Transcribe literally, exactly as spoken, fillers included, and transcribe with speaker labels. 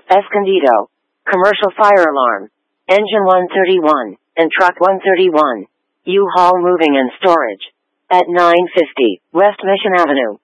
Speaker 1: Escondido. Commercial fire alarm. Engine one thirty-one, and truck one thirty-one. U-Haul moving and storage. At nine fifty West Mission Avenue.